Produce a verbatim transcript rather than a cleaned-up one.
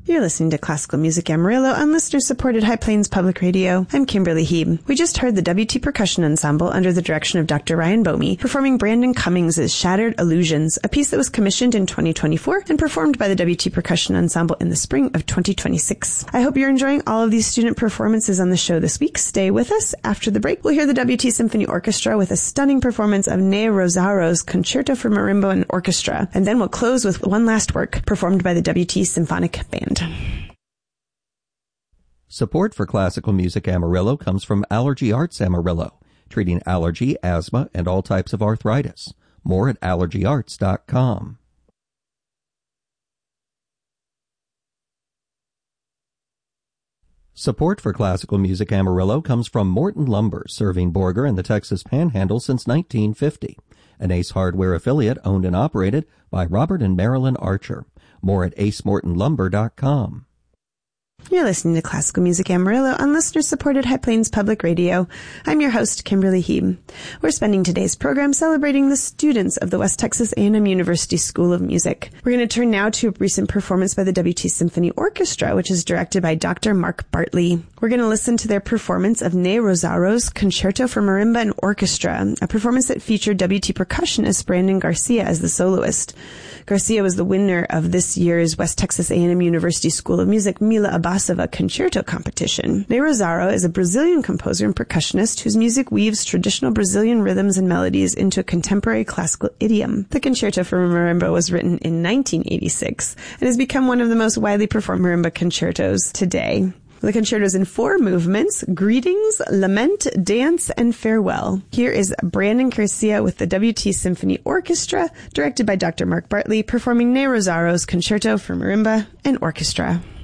You're listening to Classical Music Amarillo on listener-supported High Plains Public Radio. I'm Kimberly Heeb. We just heard the W T Percussion Ensemble under the direction of Doctor Ryan Bomey performing Brandon Cummings' Shattered Illusions, a piece that was commissioned in twenty twenty-four and performed by the W T Percussion Ensemble in the spring of twenty twenty-six. I hope you're enjoying all of these student performances on the show this week. Stay with us. After the break, we'll hear the W T Symphony Orchestra with a stunning performance of Nea Rosaro's Concerto for Marimba and Orchestra. And then we'll close with one last work performed by the W T Symphonic Band. Support for Classical Music Amarillo comes from Allergy Arts Amarillo, treating allergy, asthma, and all types of arthritis. More at allergy arts dot com. Support for Classical Music Amarillo comes from Morton Lumber, serving Borger and the Texas Panhandle since nineteen fifty. An Ace Hardware affiliate owned and operated by Robert and Marilyn Archer. More at ace morton lumber dot com. You're listening to Classical Music Amarillo on listener-supported High Plains Public Radio. I'm your host, Kimberly Heeb. We're spending today's program celebrating the students of the West Texas A and M University School of Music. We're going to turn now to a recent performance by the W T Symphony Orchestra, which is directed by Doctor Mark Bartley. We're going to listen to their performance of Nea Rosaro's Concerto for Marimba and Orchestra, a performance that featured W T percussionist Brandon Garcia as the soloist. Garcia was the winner of this year's West Texas A and M University School of Music Mila Abasova Concerto competition. Nea Rosaro is a Brazilian composer and percussionist whose music weaves traditional Brazilian rhythms and melodies into a contemporary classical idiom. The Concerto for Marimba was written in nineteen eighty-six and has become one of the most widely performed marimba concertos today. The concerto is in four movements: greetings, lament, dance, and farewell. Here is Brandon Garcia with the W T Symphony Orchestra, directed by Doctor Mark Bartley, performing Nea Rosaro's Concerto for Marimba and Orchestra.